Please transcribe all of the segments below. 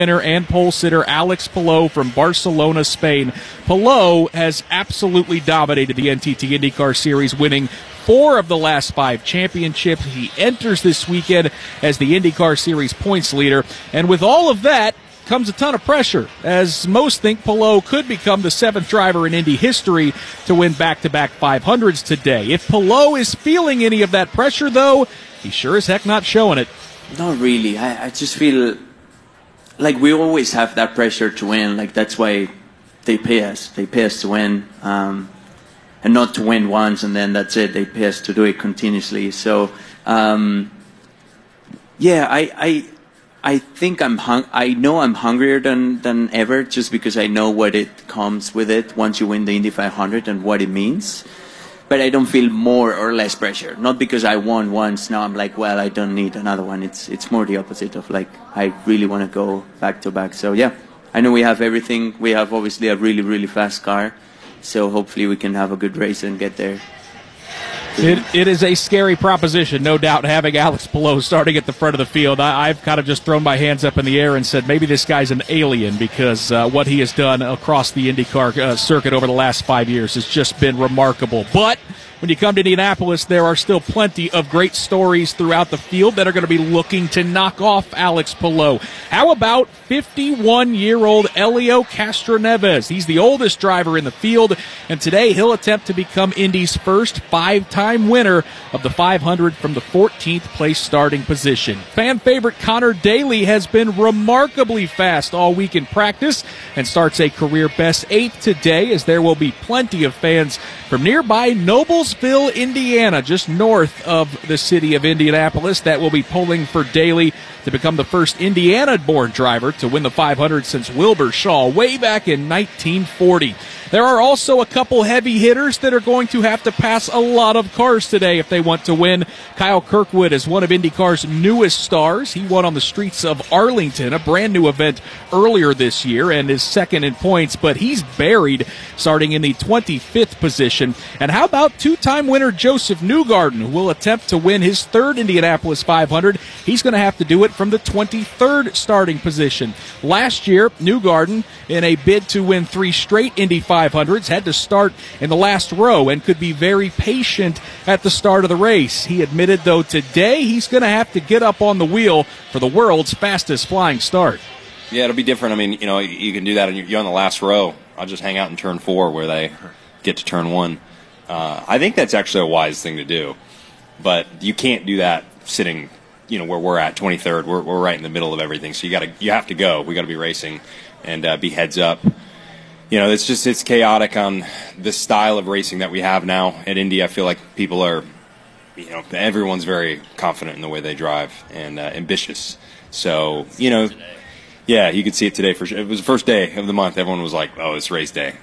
winner and pole sitter Alex Palou from Barcelona, Spain. Palou has absolutely dominated the NTT IndyCar Series, winning 4 of the last 5 championships. He enters this weekend as the IndyCar Series points leader, and with all of that comes a ton of pressure, as most think Palou could become the 7th driver in Indy history to win back-to-back 500s today. If Palou is feeling any of that pressure, though, he's sure as heck not showing it. Not really. I just feel like we always have that pressure to win. Like, that's why they pay us. They pay us to win, and not to win once and then that's it. They pay us to do it continuously. So, yeah, I think I know I'm hungrier than ever, just because I know what it comes with it once you win the Indy 500 and what it means. But I don't feel more or less pressure. Not because I won once, now I'm like, well, I don't need another one. It's more the opposite of, like, I really want to go back to back. So yeah, I know we have everything. We have obviously a really, really fast car. So hopefully we can have a good race and get there. It is a scary proposition, no doubt, having Alex Palou starting at the front of the field. I've kind of just thrown my hands up in the air and said maybe this guy's an alien, because what he has done across the IndyCar circuit over the last 5 years has just been remarkable. But when you come to Indianapolis, there are still plenty of great stories throughout the field that are going to be looking to knock off Alex Palou. How about 51-year-old Helio Castroneves? He's the oldest driver in the field, and today he'll attempt to become Indy's first 5-time winner of the 500 from the 14th place starting position. Fan favorite Connor Daly has been remarkably fast all week in practice and starts a career best 8th today, as there will be plenty of fans from nearby Noblesville, Indiana, just north of the city of Indianapolis, that will be pulling for Daly to become the first Indiana-born driver to win the 500 since Wilbur Shaw way back in 1940. There are also a couple heavy hitters that are going to have to pass a lot of cars today if they want to win. Kyle Kirkwood is one of IndyCar's newest stars. He won on the streets of Arlington, a brand new event earlier this year, and is second in points, but he's buried starting in the 25th position. And how about two-time winner Josef Newgarden, who will attempt to win his 3rd Indianapolis 500. He's going to have to do it from the 23rd starting position. Last year, Newgarden, in a bid to win 3 straight Indy 500s, had to start in the last row and could be very patient at the start of the race. He admitted, though, today he's going to have to get up on the wheel for the world's fastest flying start. Yeah, it'll be different. I mean, you know, you can do that, and you're on the last row. I'll just hang out in turn 4 where they get to turn 1. I think that's actually a wise thing to do, but you can't do that sitting, you know, where we're at, 23rd. We're right in the middle of everything, so you have to go. We got to be racing and be heads up. You know, it's chaotic on this style of racing that we have now at Indy. I feel like people are, you know, everyone's very confident in the way they drive and ambitious. So, you know, yeah, you could see it today. It was the first day of the month. Everyone was like, oh, it's race day.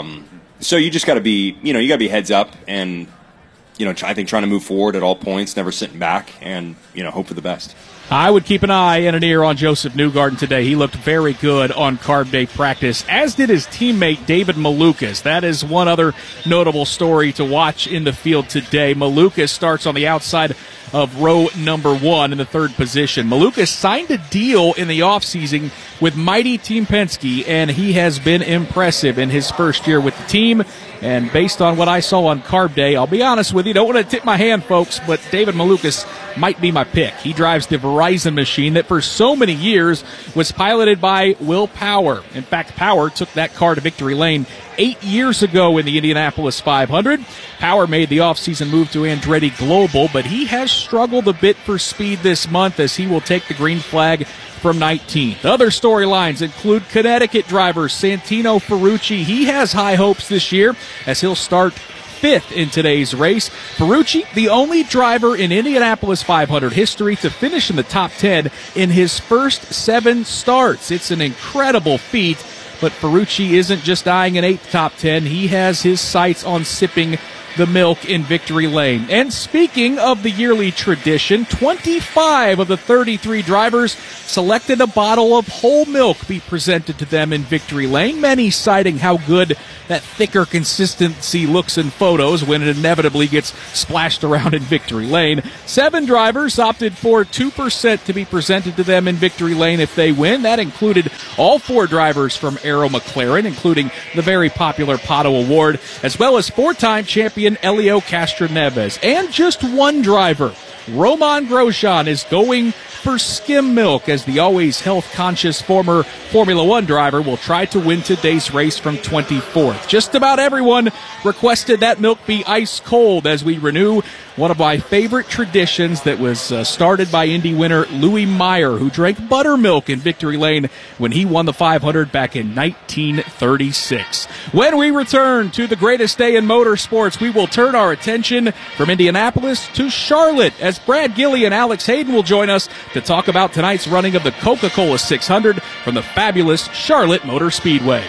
So you just got to be, you know, you got to be heads up and, you know, I think trying to move forward at all points, never sitting back, and, you know, hope for the best. I would keep an eye and an ear on Josef Newgarden today. He looked very good on carb day practice, as did his teammate David Malukas. That is one other notable story to watch in the field today. Malukas starts on the outside of row number 1 in the 3rd position. Malukas signed a deal in the offseason with mighty Team Penske, and he has been impressive in his first year with the team. And based on what I saw on Carb Day, I'll be honest with you, don't want to tip my hand, folks, but David Malukas might be my pick. He drives the Verizon machine that for so many years was piloted by Will Power. In fact, Power took that car to victory lane 8 years ago in the Indianapolis 500. Power made the offseason move to Andretti Global, but he has struggled a bit for speed this month as he will take the green flag from 19th. Other storylines include Connecticut driver Santino Ferrucci. He has high hopes this year as he'll start 5th in today's race. Ferrucci, the only driver in Indianapolis 500 history to finish in the top 10 in his first 7 starts. It's an incredible feat, but Ferrucci isn't just eyeing an 8th top 10. He has his sights on sipping the milk in Victory Lane. And speaking of the yearly tradition, 25 of the 33 drivers selected a bottle of whole milk be presented to them in Victory Lane, many citing how good that thicker consistency looks in photos when it inevitably gets splashed around in Victory Lane. 7 drivers opted for 2% to be presented to them in Victory Lane if they win. That included all 4 drivers from Arrow McLaren, including the very popular Pato Award, as well as 4-time champion Elio Castroneves. And just 1 driver, Romain Grosjean, is going for skim milk, as the always health-conscious former Formula One driver will try to win today's race from 24th. Just about everyone requested that milk be ice cold as we renew one of my favorite traditions that was started by Indy winner Louis Meyer, who drank buttermilk in Victory Lane when he won the 500 back in 1936. When we return to the greatest day in motorsports, we will turn our attention from Indianapolis to Charlotte, as Brad Gilley and Alex Hayden will join us to talk about tonight's running of the Coca-Cola 600 from the fabulous Charlotte Motor Speedway.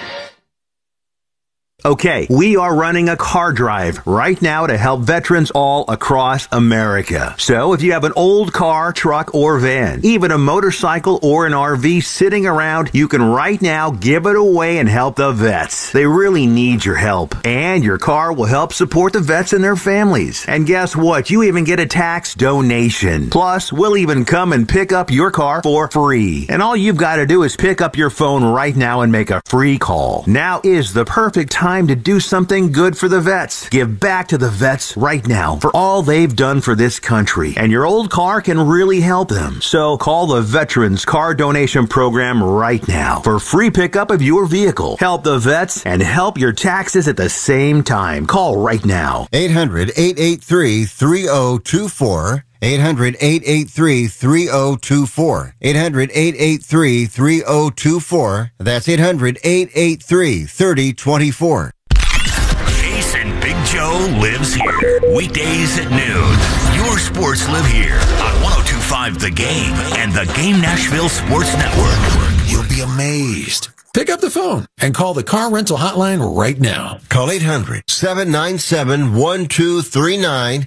Okay, we are running a car drive right now to help veterans all across America. So if you have an old car, truck, or van, even a motorcycle or an RV sitting around, you can right now give it away and help the vets. They really need your help. And your car will help support the vets and their families. And guess what? You even get a tax donation. Plus, we'll even come and pick up your car for free. And all you've got to do is pick up your phone right now and make a free call. Now is the perfect time to do something good for the vets. Give back to the vets right now for all they've done for this country. And your old car can really help them. So call the Veterans Car Donation Program right now for free pickup of your vehicle. Help the vets and help your taxes at the same time. Call right now. 800-883-3024. 800-883-3024. 800-883-3024. That's 800-883-3024. Jason Big Joe lives here. Weekdays at noon. Your sports live here on 102.5 The Game and the Game Nashville Sports Network. You'll be amazed. Pick up the phone and call the car rental hotline right now. Call 800-797-1239.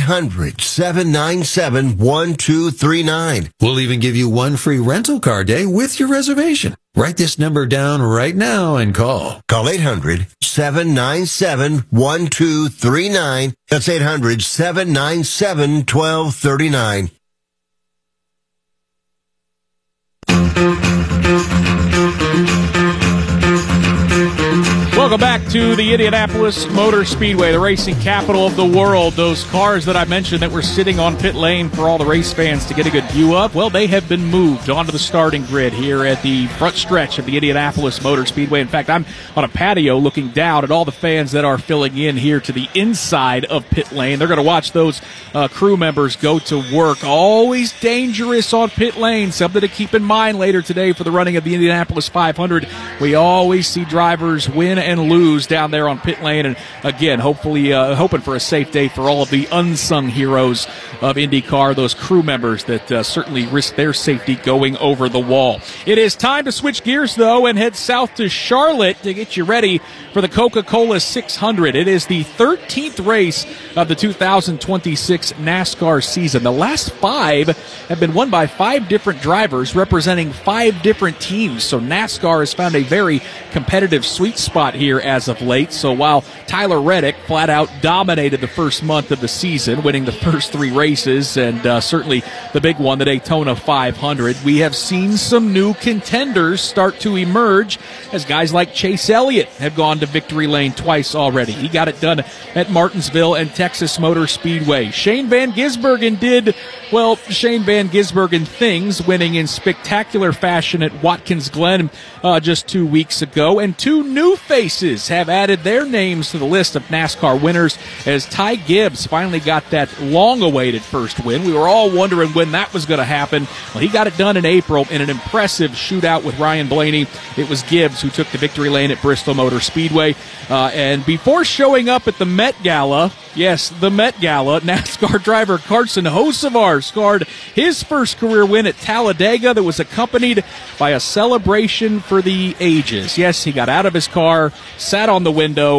800-797-1239. We'll even give you one free rental car day with your reservation. Write this number down right now and call. Call 800-797-1239. That's 800-797-1239. Welcome back to the Indianapolis Motor Speedway, the racing capital of the world. Those cars that I mentioned that were sitting on pit lane for all the race fans to get a good view of, well, they have been moved onto the starting grid here at the front stretch of the Indianapolis Motor Speedway. In fact, I'm on a patio looking down at all the fans that are filling in here to the inside of pit lane. They're going to watch those crew members go to work. Always dangerous on pit lane. Something to keep in mind later today for the running of the Indianapolis 500. We always see drivers win and lose down there on pit lane, and again, hopefully hoping for a safe day for all of the unsung heroes of IndyCar, those crew members that certainly risk their safety going over the wall. It is time to switch gears, though, and head south to Charlotte to get you ready for the Coca-Cola 600. It is the 13th race of the 2026 NASCAR season. The last 5 have been won by 5 different drivers representing 5 different teams, so NASCAR has found a very competitive sweet spot here as of late. So while Tyler Reddick flat out dominated the first month of the season, winning the first 3 races and certainly the big one, the Daytona 500, we have seen some new contenders start to emerge as guys like Chase Elliott have gone to victory lane twice already. He got it done at Martinsville and Texas Motor Speedway. Shane Van Gisbergen did, well, Shane Van Gisbergen things, winning in spectacular fashion at Watkins Glen just 2 weeks ago. And 2 new faces have added their names to the list of NASCAR winners as Ty Gibbs finally got that long-awaited first win. We were all wondering when that was going to happen. Well, he got it done in April in an impressive shootout with Ryan Blaney. It was Gibbs who took the victory lane at Bristol Motor Speedway. And before showing up at the Met Gala, yes, the Met Gala, NASCAR driver Carson Hocevar scored his first career win at Talladega that was accompanied by a celebration for the ages. Yes, he got out of his car, sat on the window,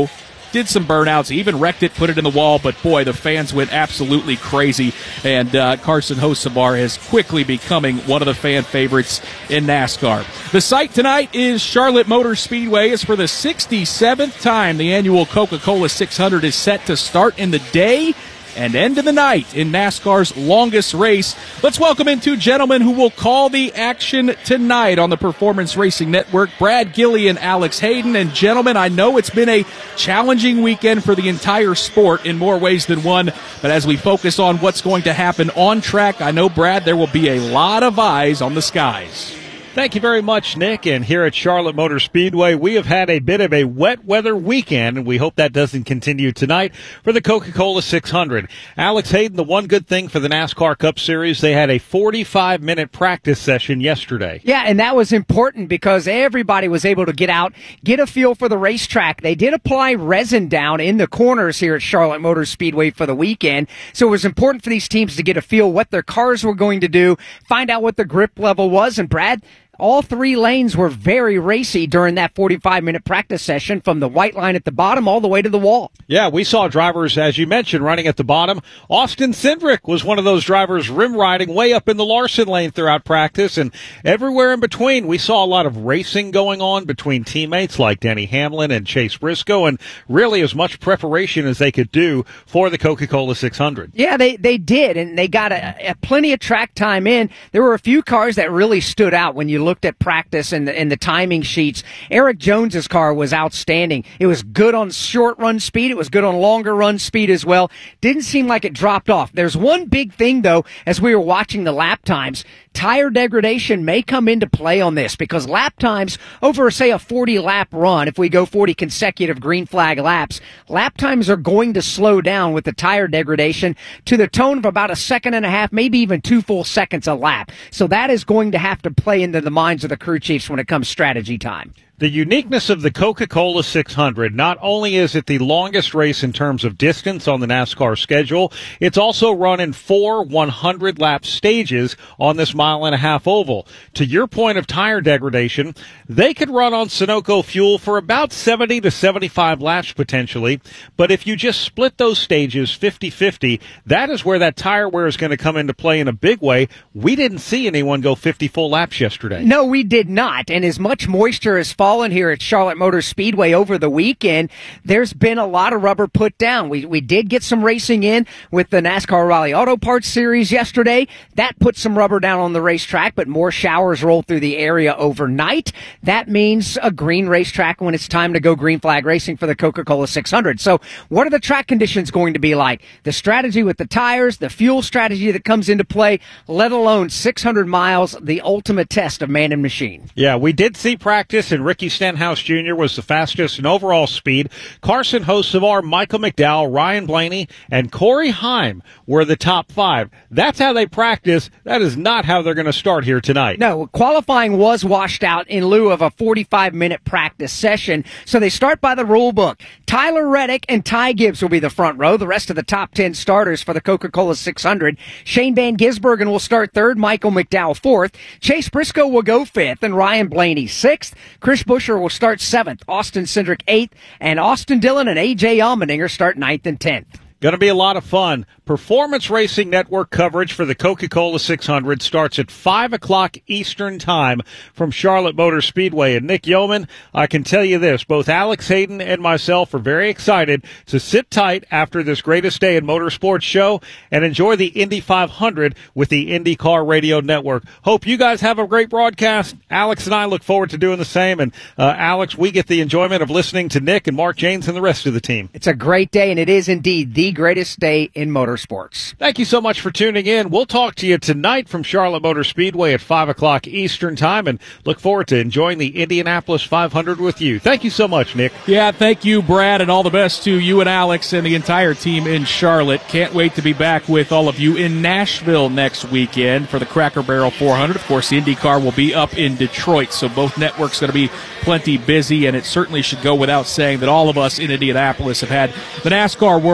did some burnouts. He even wrecked it, put it in the wall, but boy, the fans went absolutely crazy. And Carson Hocevar is quickly becoming one of the fan favorites in NASCAR. The site tonight is Charlotte Motor Speedway. It's for the 67th time the annual Coca-Cola 600 is set to start in the day and end of the night in NASCAR's longest race. Let's welcome in two gentlemen who will call the action tonight on the Performance Racing Network, Brad Gilly and Alex Hayden. And gentlemen, I know it's been a challenging weekend for the entire sport in more ways than one, but as we focus on what's going to happen on track, I know, Brad, there will be a lot of eyes on the skies. Thank you very much, Nick. And here at Charlotte Motor Speedway, we have had a bit of a wet weather weekend, and we hope that doesn't continue tonight for the Coca-Cola 600. Alex Hayden, the one good thing for the NASCAR Cup Series, they had a 45-minute practice session yesterday. Yeah, and that was important because everybody was able to get out, get a feel for the racetrack. They did apply resin down in the corners here at Charlotte Motor Speedway for the weekend, so it was important for these teams to get a feel what their cars were going to do, find out what the grip level was, and Brad, all three lanes were very racy during that 45-minute practice session from the white line at the bottom all the way to the wall. Yeah, we saw drivers, as you mentioned, running at the bottom. Austin Cindric was one of those drivers rim riding way up in the Larson lane throughout practice, and everywhere in between we saw a lot of racing going on between teammates like Denny Hamlin and Chase Briscoe, and really as much preparation as they could do for the Coca-Cola 600. Yeah, they did, and they got a plenty of track time in. There were a few cars that really stood out when you looked at practice and the timing sheets. Eric Jones's car was outstanding. It was good on short run speed. It was good on longer run speed as well. Didn't seem like it dropped off. There's one big thing, though, as we were watching the lap times. Tire degradation may come into play on this because lap times over, say, a 40-lap run, if we go 40 consecutive green flag laps, lap times are going to slow down with the tire degradation to the tone of about a second and a half, maybe even 2 full seconds a lap. So that is going to have to play into the minds of the crew chiefs when it comes strategy time. The uniqueness of the Coca-Cola 600, not only is it the longest race in terms of distance on the NASCAR schedule, it's also run in 4 100-lap stages on this mile-and-a-half oval. To your point of tire degradation, they could run on Sunoco fuel for about 70 to 75 laps potentially, but if you just split those stages 50-50, that is where that tire wear is going to come into play in a big way. We didn't see anyone go 50 full laps yesterday. No, we did not, and as much moisture as fallen here at Charlotte Motor Speedway over the weekend, there's been a lot of rubber put down. We did get some racing in with the NASCAR Raleigh Auto Parts Series yesterday. That put some rubber down on the racetrack, but more showers rolled through the area overnight. That means a green racetrack when it's time to go green flag racing for the Coca-Cola 600. So what are the track conditions going to be like? The strategy with the tires, the fuel strategy that comes into play, let alone 600 miles, the ultimate test of man and machine. Yeah, we did see practice, and Ricky Stenhouse Jr. was the fastest in overall speed. Carson Hocevar, Michael McDowell, Ryan Blaney, and Corey Heim were the top 5. That's how they practice. That is not how they're going to start here tonight. No, qualifying was washed out in lieu of a 45-minute practice session, so they start by the rule book. Tyler Reddick and Ty Gibbs will be the front row. The rest of the top 10 starters for the Coca-Cola 600. Shane Van Gisbergen will start 3rd, Michael McDowell 4th. Chase Briscoe will go 5th, and Ryan Blaney 6th. Chris Buescher will start 7th, Austin Cindric 8th, and Austin Dillon and A.J. Allmendinger start 9th and 10th. Going to be a lot of fun. Performance Racing Network coverage for the Coca-Cola 600 starts at 5 o'clock Eastern Time from Charlotte Motor Speedway. And Nick Yeoman, I can tell you this, both Alex Hayden and myself are very excited to sit tight after this greatest day in motorsports show and enjoy the Indy 500 with the IndyCar Radio Network. Hope you guys have a great broadcast. Alex and I look forward to doing the same. And Alex, we get the enjoyment of listening to Nick and Mark Janes and the rest of the team. It's a great day, and it is indeed the greatest day in motorsports. Thank you so much for tuning in. We'll talk to you tonight from Charlotte Motor Speedway at 5 o'clock Eastern Time, and look forward to enjoying the Indianapolis 500 with you. Thank you so much, Nick. Yeah, thank you, Brad, and all the best to you and Alex and the entire team in Charlotte. Can't wait to be back with all of you in Nashville next weekend for the Cracker Barrel 400. Of course, the IndyCar will be up in Detroit, so both networks going to be plenty busy, and it certainly should go without saying that all of us in Indianapolis have had the NASCAR world in our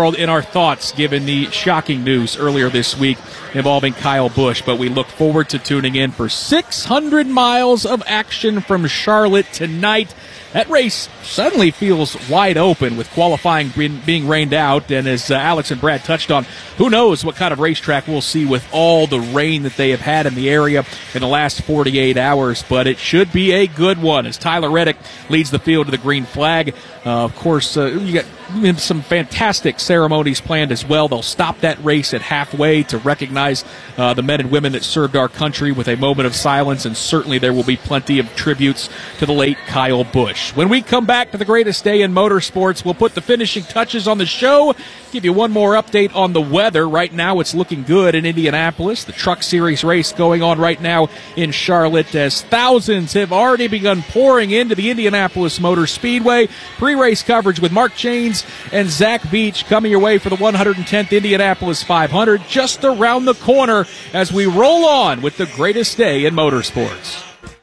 thoughts given the shocking news earlier this week involving Kyle Busch. But we look forward to tuning in for 600 miles of action from Charlotte tonight. That race suddenly feels wide open with qualifying being rained out. And as Alex and Brad touched on, who knows what kind of racetrack we'll see with all the rain that they have had in the area in the last 48 hours. But it should be a good one as Tyler Reddick leads the field to the green flag. Of course, you got some fantastic ceremonies planned as well. They'll stop that race at halfway to recognize the men and women that served our country with a moment of silence, and certainly there will be plenty of tributes to the late Kyle Busch. When we come back to the greatest day in motorsports, we'll put the finishing touches on the show, give you one more update on the weather. Right now it's looking good in Indianapolis. The Truck Series race going on right now in Charlotte as thousands have already begun pouring into the Indianapolis Motor Speedway. Pre-race coverage with Mark Chains and Zach Beach coming your way for the 110th Indianapolis 500 just around the corner as we roll on with the greatest day in motorsports.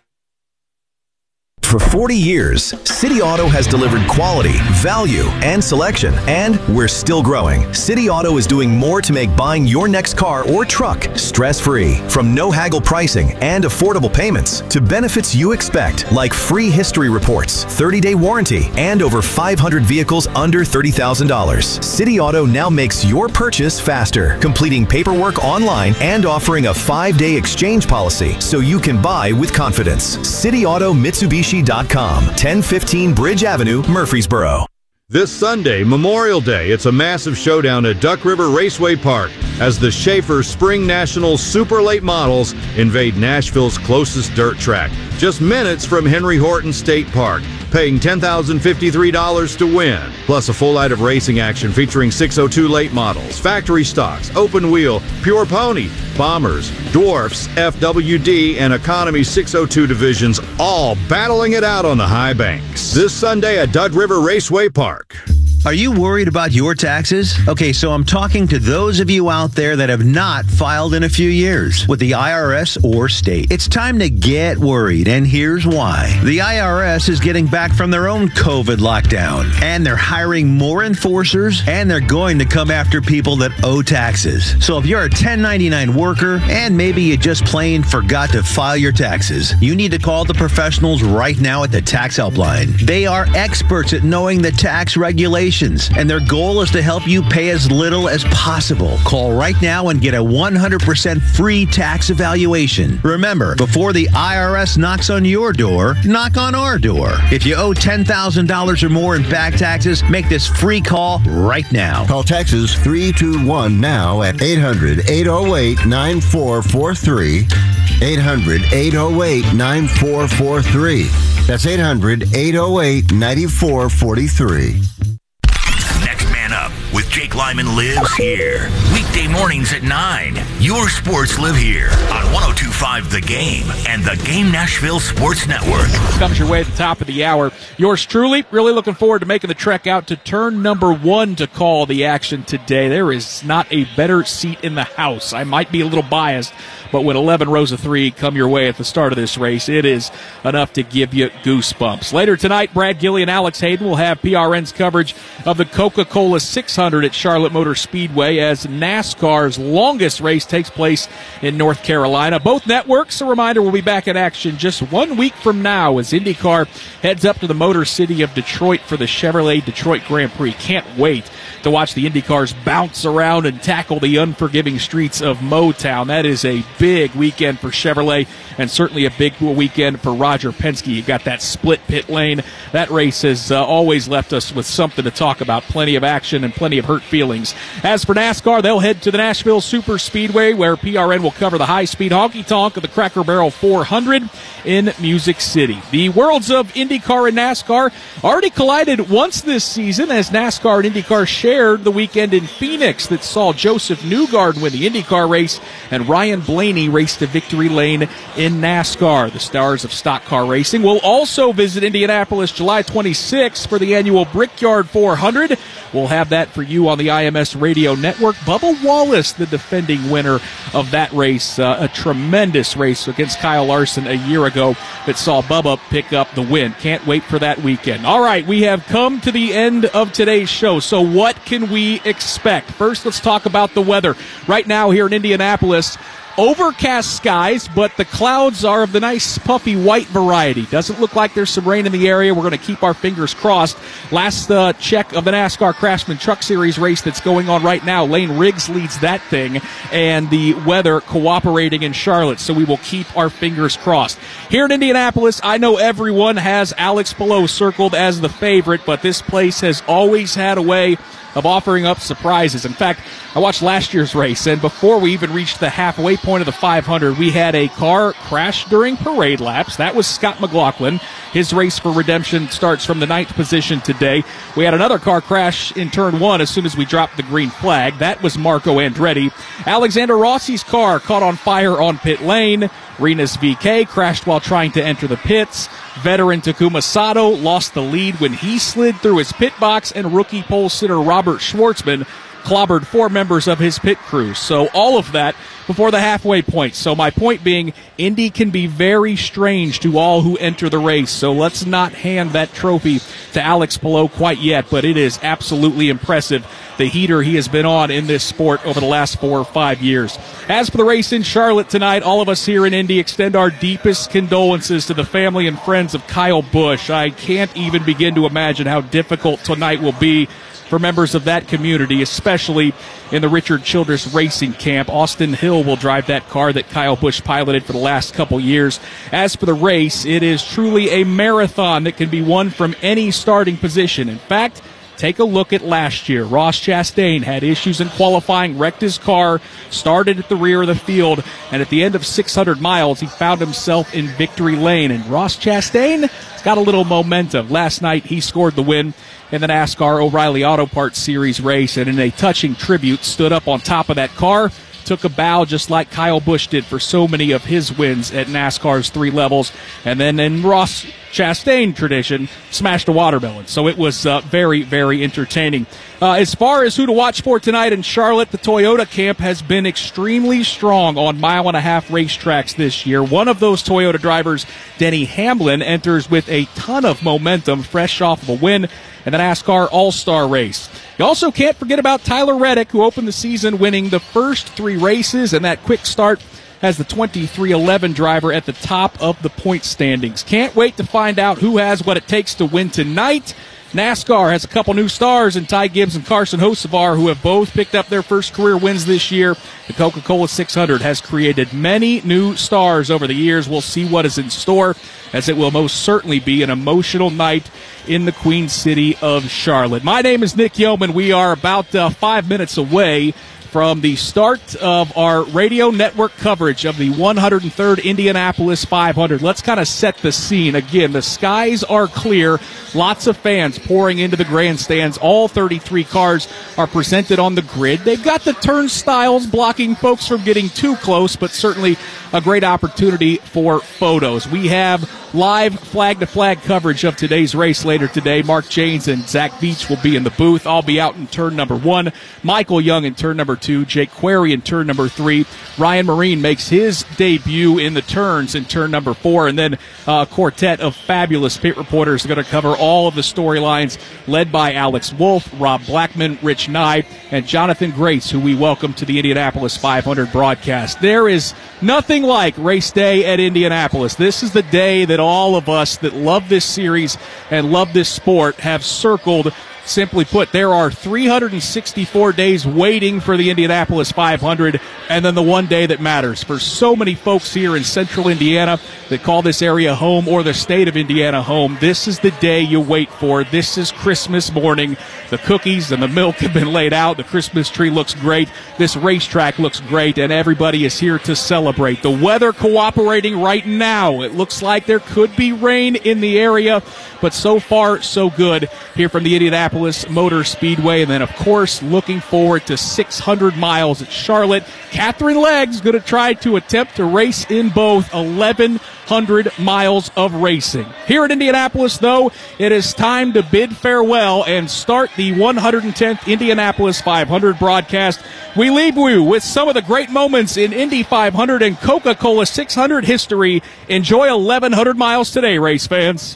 For 40 years, City Auto has delivered quality, value, and selection, and we're still growing. City Auto is doing more to make buying your next car or truck stress-free. From no-haggle pricing and affordable payments to benefits you expect, like free history reports, 30-day warranty, and over 500 vehicles under $30,000. City Auto now makes your purchase faster, completing paperwork online and offering a 5-day exchange policy so you can buy with confidence. City Auto Mitsubishi.com, 1015 Bridge Avenue, Murfreesboro. This Sunday, Memorial Day, it's a massive showdown at Duck River Raceway Park as the Schaefer Spring Nationals Super Late Models invade Nashville's closest dirt track, just minutes from Henry Horton State Park, paying $10,053 to win, plus a full night of racing action featuring 602 late models, factory stocks, open wheel, pure pony, bombers, dwarfs, FWD, and economy 602 divisions, all battling it out on the high banks. This Sunday at Duck River Raceway Park. Are you worried about your taxes? Okay, so I'm talking to those of you out there that have not filed in a few years with the IRS or state. It's time to get worried, and here's why. The IRS is getting back from their own COVID lockdown, and they're hiring more enforcers, and they're going to come after people that owe taxes. So if you're a 1099 worker, and maybe you just plain forgot to file your taxes, you need to call the professionals right now at the Tax Helpline. They are experts at knowing the tax regulations, and their goal is to help you pay as little as possible. Call right now and get a 100% free tax evaluation. Remember, before the IRS knocks on your door, knock on our door. If you owe $10,000 or more in back taxes, make this free call right now. Call Texas 321 now at 800-808-9443. 800-808-9443. That's 800-808-9443. With Jake Lyman lives here. Weekday mornings at 9. Your sports live here on 102.5 The Game and the Game Nashville Sports Network. Comes your way at the top of the hour. Yours truly, really looking forward to making the trek out to turn number 1 to call the action today. There is not a better seat in the house. I might be a little biased, but when 11 rows of 3 come your way at the start of this race, it is enough to give you goosebumps. Later tonight, Brad Gilly and Alex Hayden will have PRN's coverage of the Coca-Cola 600 at Charlotte Motor Speedway as NASCAR's longest race takes place in North Carolina. Both networks, a reminder, will be back in action just 1 week from now as IndyCar heads up to the Motor City of Detroit for the Chevrolet Detroit Grand Prix. Can't wait to watch the IndyCars bounce around and tackle the unforgiving streets of Motown. That is a big weekend for Chevrolet and certainly a big weekend for Roger Penske. You've got that split pit lane. That race has always left us with something to talk about. Plenty of action and plenty of hurt feelings. As for NASCAR, they'll head to the Nashville Super Speedway where PRN will cover the high-speed honky-tonk of the Cracker Barrel 400 in Music City. The worlds of IndyCar and NASCAR already collided once this season as NASCAR and IndyCar shared the weekend in Phoenix that saw Joseph Newgarden win the IndyCar race and Ryan Blaney race to victory lane in NASCAR. The stars of stock car racing will also visit Indianapolis July 26th for the annual Brickyard 400. We'll have that for you on the IMS Radio Network. Bubba Wallace, the defending winner of that race, a tremendous tremendous race against Kyle Larson a year ago that saw Bubba pick up the win. Can't wait for that weekend. All right, we have come to the end of today's show. So what can we expect? First, let's talk about the weather. Right now here in Indianapolis, overcast skies, but the clouds are of the nice puffy white variety. Doesn't look like there's some rain in the area. We're going to keep our fingers crossed. Last check of the NASCAR Craftsman Truck Series race that's going on right now. Lane Riggs leads that thing, and the weather cooperating in Charlotte, so we will keep our fingers crossed. Here in Indianapolis, I know everyone has Alex Palou circled as the favorite, but this place has always had a way of offering up surprises. In fact, I watched last year's race, and before we even reached the halfway point of the 500, we had a car crash during parade laps. That was Scott McLaughlin. His race for redemption starts from the 9th position today. We had another car crash in turn 1 as soon as we dropped the green flag. That was Marco Andretti. Alexander Rossi's car caught on fire on pit lane. Rinus VeeKay crashed while trying to enter the pits. Veteran Takuma Sato lost the lead when he slid through his pit box, and rookie pole sitter Robert Schwartzman clobbered 4 members of his pit crew. So all of that before the halfway point. So my point being, Indy can be very strange to all who enter the race. So let's not hand that trophy to Alex Palou quite yet, but it is absolutely impressive, the heater he has been on in this sport over the last 4 or 5 years. As for the race in Charlotte tonight, all of us here in Indy extend our deepest condolences to the family and friends of Kyle Busch. I can't even begin to imagine how difficult tonight will be for members of that community, especially in the Richard Childress Racing Camp. Austin Hill will drive that car that Kyle Busch piloted for the last couple years. As for the race, it is truly a marathon that can be won from any starting position. In fact, take a look at last year. Ross Chastain had issues in qualifying, wrecked his car, started at the rear of the field, and at the end of 600 miles, he found himself in victory lane. And Ross Chastain has got a little momentum. Last night, he scored the win in the NASCAR O'Reilly Auto Parts Series race, and in a touching tribute, stood up on top of that car, took a bow just like Kyle Busch did for so many of his wins at NASCAR's 3 levels, and then in Ross Chastain tradition, smashed a watermelon. So it was very, very entertaining. As far as who to watch for tonight in Charlotte, the Toyota camp has been extremely strong on 1.5-mile racetracks this year. One of those Toyota drivers, Denny Hamlin, enters with a ton of momentum, fresh off of a win in the NASCAR All-Star race. You also can't forget about Tyler Reddick, who opened the season winning the first 3 races, and that quick start has the 23-11 driver at the top of the point standings. Can't wait to find out who has what it takes to win tonight. NASCAR has a couple new stars in Ty Gibbs and Carson Hocevar, who have both picked up their first career wins this year. The Coca-Cola 600 has created many new stars over the years. We'll see what is in store, as it will most certainly be an emotional night in the Queen City of Charlotte. My name is Nick Yeoman. We are about 5 minutes away from the start of our radio network coverage of the 103rd Indianapolis 500. Let's kind of set the scene. Again, the skies are clear. Lots of fans pouring into the grandstands. All 33 cars are presented on the grid. They've got the turnstiles blocking folks from getting too close, but certainly a great opportunity for photos. We have live flag-to-flag coverage of today's race later today. Mark Janes and Zach Beach will be in the booth. I'll be out in turn number 1. Michael Young in turn number 2. Jake Query in turn number 3. Ryan Marine makes his debut in the turns in turn number 4. And then a quartet of fabulous pit reporters are going to cover all of the storylines, led by Alex Wolf, Rob Blackman, Rich Nye, and Jonathan Grace, who we welcome to the Indianapolis 500 broadcast. There is nothing like race day at Indianapolis. This is the day that all of us that love this series and love this sport have circled. Simply put, there are 364 days waiting for the Indianapolis 500, and then the one day that matters. For so many folks here in central Indiana that call this area home, or the state of Indiana home, this is the day you wait for. This is Christmas morning. The cookies and the milk have been laid out. The Christmas tree looks great. This racetrack looks great, and everybody is here to celebrate. The weather cooperating right now. It looks like there could be rain in the area, but so far, so good here from the Indianapolis Motor Speedway. And then, of course, looking forward to 600 miles at Charlotte. Catherine Legg's going to try to attempt to race in both 1,100 miles of racing. Here in Indianapolis, though, it is time to bid farewell and start the 110th Indianapolis 500 broadcast. We leave you with some of the great moments in Indy 500 and Coca-Cola 600 history. Enjoy 1,100 miles today, race fans.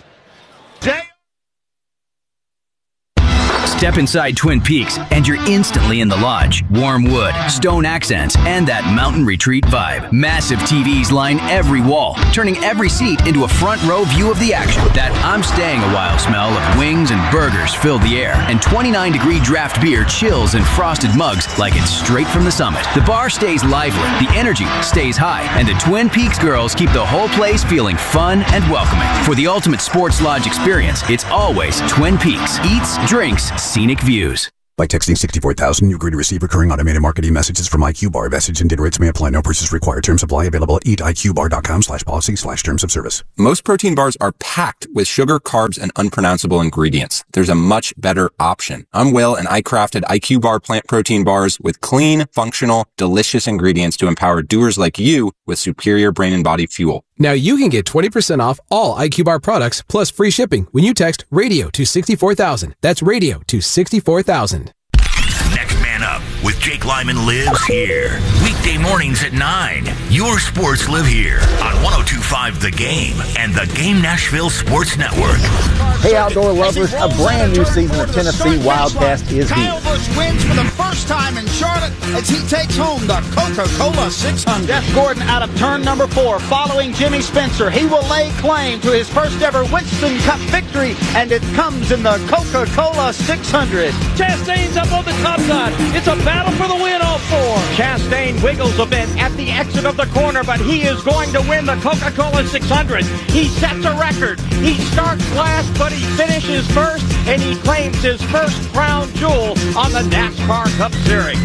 Step inside Twin Peaks and you're instantly in the lodge. Warm wood, stone accents, and that mountain retreat vibe. Massive TVs line every wall, turning every seat into a front row view of the action. That I'm staying a while smell of wings and burgers fill the air, and 29-degree draft beer chills in frosted mugs like it's straight from the summit. The bar stays lively, the energy stays high, and the Twin Peaks girls keep the whole place feeling fun and welcoming. For the ultimate sports lodge experience, it's always Twin Peaks. Eats, drinks, scenic views. By texting 64,000, you agree to receive recurring automated marketing messages from IQ Bar. Message and data rates may apply. No purchase required. Terms apply. Available at eatiqbar.com/policy/terms of service. Most protein bars are packed with sugar, carbs, and unpronounceable ingredients. There's a much better option. I'm Will, and I crafted IQ Bar plant protein bars with clean, functional, delicious ingredients to empower doers like you with superior brain and body fuel. Now you can get 20% off all IQ Bar products plus free shipping when you text radio to 64,000. That's radio to 64,000. Next Man Up with Jake Lyman lives here. Weekday mornings at 9. Your sports live here on 102.5 The Game and the Game Nashville Sports Network. Hey, outdoor lovers, a brand new season of Tennessee Wildcast is here. Kyle Busch wins for the first time in Charlotte as he takes home the Coca-Cola 600. Jeff Gordon out of turn number 4, following Jimmy Spencer. He will lay claim to his first ever Winston Cup victory, and it comes in the Coca-Cola 600. Chastain's up on the top side. It's a battle for the win, all 4. Chastain wiggles a bit at the exit of the corner, but he is going to win the Coca-Cola 600. He sets a record. He starts last, but he finishes first, and he claims his first crown jewel on the NASCAR Cup Series.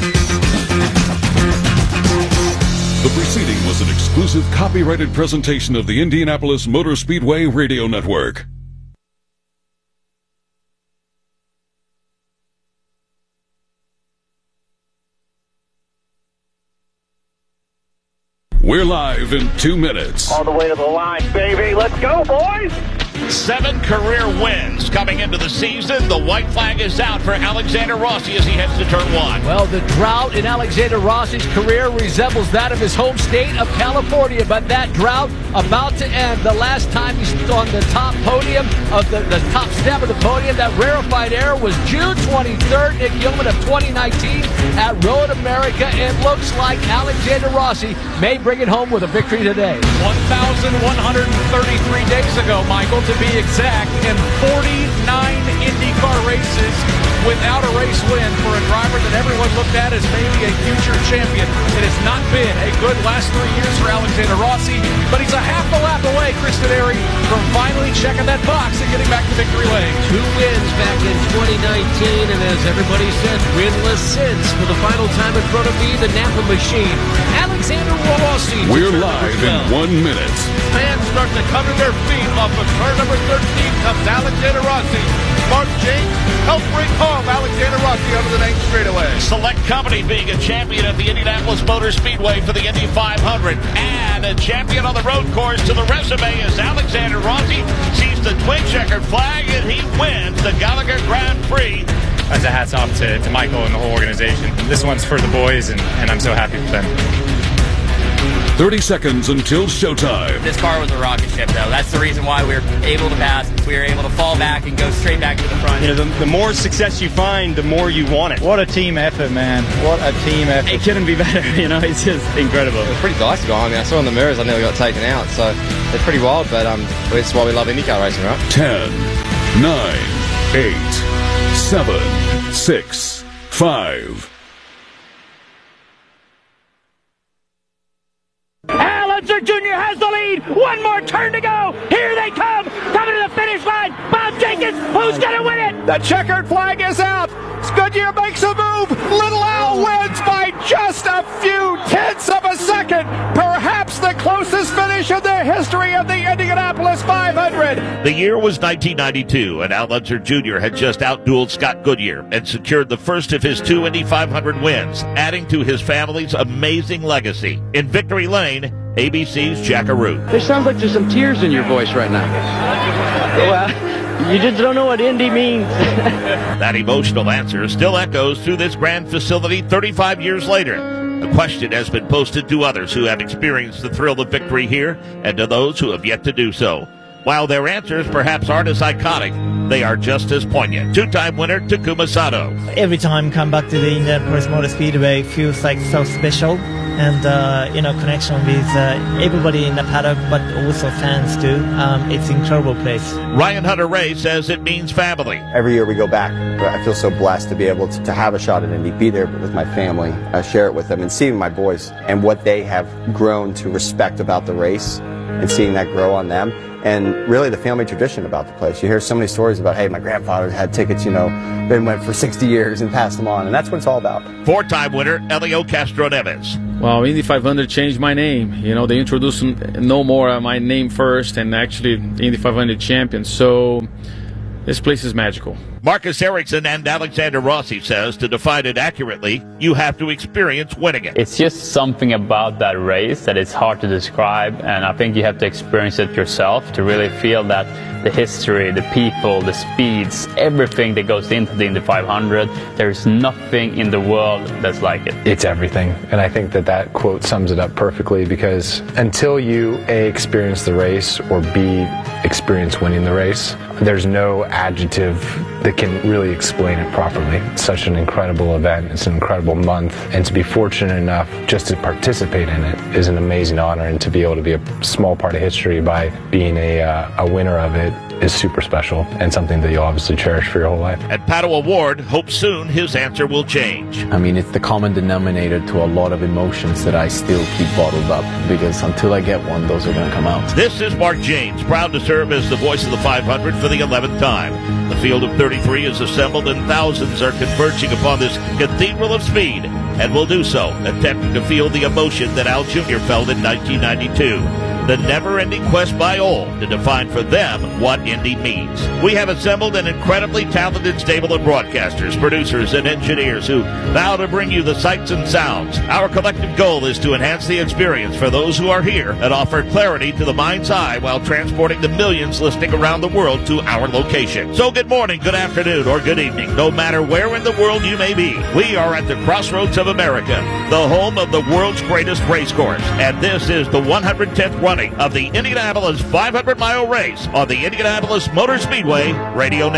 The preceding was an exclusive copyrighted presentation of the Indianapolis Motor Speedway Radio Network. We're live in 2 minutes. All the way to the line, baby. Let's go, boys. 7 career wins coming into the season. The white flag is out for Alexander Rossi as he heads to turn 1. Well, the drought in Alexander Rossi's career resembles that of his home state of California, but that drought about to end. The last time he stood on the top podium of the top step of the podium, that rarefied air was June 23rd, Nick Gilman of 2019 at Road America. It looks like Alexander Rossi may bring it home with a victory today. 1,133 days ago, Michael, to be exact, in 49 IndyCar races without a race win for a driver that everyone looked at as maybe a future champion. It has not been a good last 3 years for Alexander Rossi, but he's a half a lap away, Chris Denari, from finally checking that box and getting back to victory lane. 2 wins back in 2019, and as everybody said, winless since. For the final time in front of me, the Napa machine, Alexander Rossi. We're live in 1 minute. Fans start to cover their feet off of turn number 13 comes Alexander Rossi. Mark James helped bring home Alexander Rossi onto the main straightaway. Select Company being a champion at the Indianapolis Motor Speedway for the Indy 500 and a champion on the road course to the resume as Alexander Rossi sees the twin checkered flag and he wins the Gallagher Grand Prix. As a hats off to Michael and the whole organization. This one's for the boys, and I'm so happy for them. 30 seconds until showtime. This car was a rocket ship, though. That's the reason why we were able to pass. We were able to fall back and go straight back to the front. You know, the more success you find, the more you want it. What a team effort, man. What a team effort. It couldn't be better, you know. It's just incredible. It was pretty dicey behind me. I saw in the mirrors I nearly got taken out, so it's pretty wild, but that's why we love IndyCar racing, right? 10, 9, 8, 7, 6, 5. Alonso Jr. has the lead. One more turn to go. Here they come. Coming to the finish line. Bob Jenkins, who's going to win it? The checkered flag is out. Goodyear makes a move. Little Al wins by just a few tenths of a second. Perhaps the closest finish in the history of the Indianapolis 500. The year was 1992, and Al Unser Jr. had just outdueled Scott Goodyear and secured the first of his 2 Indy 500 wins, adding to his family's amazing legacy. In Victory Lane, ABC's Jack Arute. There sounds like there's some tears in your voice right now. Well, you just don't know what Indy means. That emotional answer still echoes through this grand facility 35 years later. The question has been posted to others who have experienced the thrill of victory here and to those who have yet to do so. While their answers perhaps aren't as iconic, they are just as poignant. Two-time winner Takuma Sato. Every time I come back to the Indianapolis Motor Speedway, it feels like so special. And, connection with everybody in the paddock, but also fans too. It's an incredible place. Ryan Hunter-Reay says it means family. Every year we go back. I feel so blessed to be able to have a shot at Indy, be there with my family, share it with them, and seeing my boys and what they have grown to respect about the race and seeing that grow on them. And really the family tradition about the place. You hear so many stories about, hey, my grandfather had tickets, been went for 60 years and passed them on. And that's what it's all about. Four-time winner Elio Castro-Neves. Well, Indy 500 changed my name. They introduced no more my name first, and actually the Indy 500 champion. So this place is magical. Marcus Ericsson and Alexander Rossi says to define it accurately, you have to experience winning it. It's just something about that race that it's hard to describe, and I think you have to experience it yourself to really feel that the history, the people, the speeds, everything that goes into the Indy 500, there's nothing in the world that's like it. It's everything, and I think that quote sums it up perfectly, because until you A, experience the race, or B, experience winning the race, there's no adjective that can really explain it properly. It's such an incredible event. It's an incredible month. And to be fortunate enough just to participate in it is an amazing honor. And to be able to be a small part of history by being a winner of it is super special and something that you'll obviously cherish for your whole life. And Pato O'Ward hopes soon his answer will change. It's the common denominator to a lot of emotions that I still keep bottled up, because until I get one, those are going to come out. This is Mark James, proud to serve as the voice of the 500 for the 11th time. The field of 33 is assembled and thousands are converging upon this cathedral of speed, and will do so, attempting to feel the emotion that Al Jr. felt in 1992. The never-ending quest by all to define for them what Indy means. We have assembled an incredibly talented stable of broadcasters, producers, and engineers who vow to bring you the sights and sounds. Our collective goal is to enhance the experience for those who are here and offer clarity to the mind's eye while transporting the millions listening around the world to our location. So good morning, good afternoon, or good evening, no matter where in the world you may be. We are at the crossroads of America, the home of the world's greatest race course, and this is the 110th running of the Indianapolis 500-mile race on the Indianapolis Motor Speedway Radio Network.